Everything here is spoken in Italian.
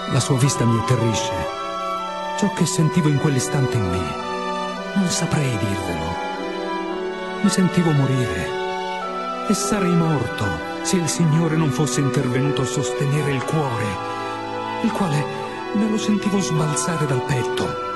La sua vista mi atterrisce. Ciò che sentivo in quell'istante in me, non saprei dirvelo. Mi sentivo morire. E sarei morto se il Signore non fosse intervenuto a sostenere il cuore, il quale me lo sentivo sbalzare dal petto.